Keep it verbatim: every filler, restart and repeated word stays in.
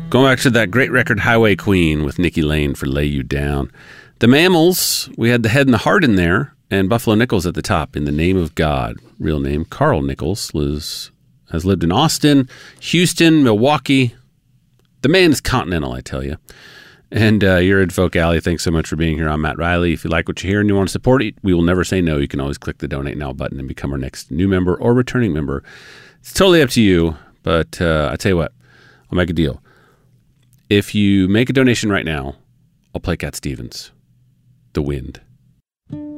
Going back to that great record, Highway Queen, with Nikki Lane for Lay You Down. The Mammals, we had the Head and the Heart in there, and Buffalo Nichols at the top, In the Name of God. Real name, Carl Nichols, lives, has lived in Austin, Houston, Milwaukee. The man is continental, I tell you. And uh, you're in Folk Alley. Thanks so much for being here. I'm Matt Riley. If you like what you hear and you want to support it, we will never say no. You can always click the Donate Now button and become our next new member or returning member. It's totally up to you, but uh, I tell you what, I'll make a deal. If you make a donation right now, I'll play Cat Stevens, The Wind.